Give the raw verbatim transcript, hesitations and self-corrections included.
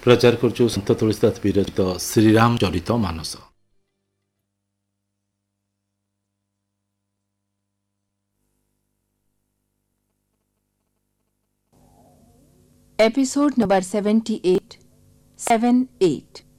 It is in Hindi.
प्रचार करछु संत तुलसीदास विरचित Shriram Charit Manas. Episode number seventy eight, seven eight.